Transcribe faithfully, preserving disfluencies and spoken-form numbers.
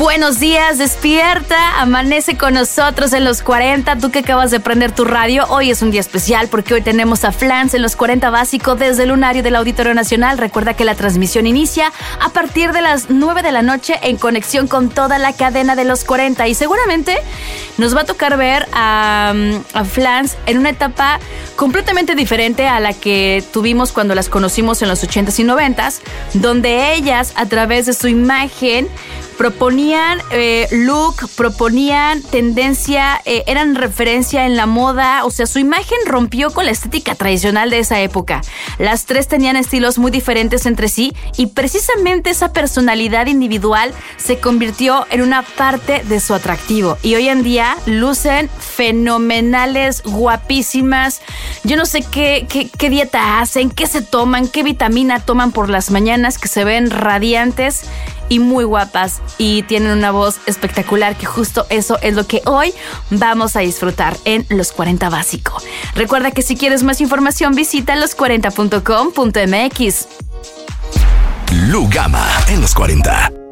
buenos días, despierta, amanece con nosotros en los cuarenta. Tú que acabas de prender tu radio, hoy es un día especial porque hoy tenemos a Flans en los cuarenta Básico desde el lunario del Auditorio Nacional. Recuerda que la transmisión inicia a partir de las nueve de la noche en conexión con toda la cadena de los cuarenta y seguramente nos va a tocar ver a, a Flans en una etapa completamente diferente a la que tuvimos cuando las conocimos en los ochentas y noventas, donde ellas a través de su imagen proponían eh, look, proponían tendencia, eh, eran referencia en la moda, o sea, su imagen rompió con la estética tradicional de esa época. Las tres tenían estilos muy diferentes entre sí y precisamente esa personalidad individual se convirtió en una parte de su atractivo. Y hoy en día lucen fenomenales, guapísimas. Yo no sé qué, qué, qué dieta hacen, qué se toman, qué vitamina toman por las mañanas, que se ven radiantes y muy guapas y tienen una voz espectacular, que justo eso es lo que hoy vamos a disfrutar en Los cuarenta Básico. Recuerda que si quieres más información visita los cuarenta punto com punto m x. Lugama en Los cuarenta.